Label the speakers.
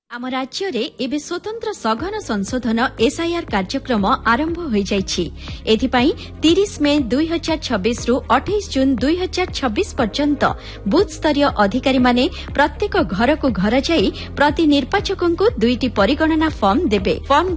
Speaker 1: आम राज्य रे एबे स्वतंत्र सघन संशोधन एसआईआर कार्यक्रम आरंभ हो जाइछि। एथिपाई 30 मे 2026 रु 28 जून 2026 पर्यंत बूथ स्तरीय अधिकारी माने प्रत्येक घर को घर जाई प्रति निर्वाचक को 2टी परिगणना फॉर्म देबे। फॉर्म